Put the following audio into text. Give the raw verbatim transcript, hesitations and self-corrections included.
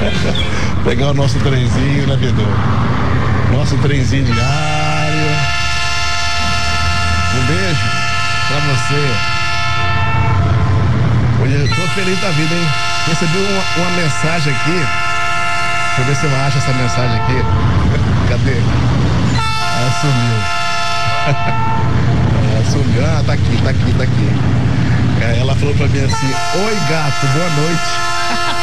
Pegar o nosso trenzinho, né, Pedro? Nosso trenzinho diário. Um beijo pra você. Hoje eu tô feliz da vida, hein? Recebi uma, uma mensagem aqui. Deixa eu ver se eu acho essa mensagem aqui. Cadê? Ah, sumiu. Ah, sumiu. Ah, tá aqui, tá aqui, tá aqui. É, ela falou pra mim assim: oi, gato, boa noite.